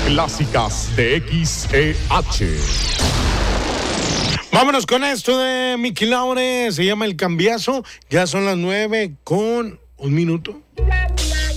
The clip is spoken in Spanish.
clásicas de XEH. Vámonos con esto de Miki Laure, se llama El Cambiazo. Ya son las 9:01.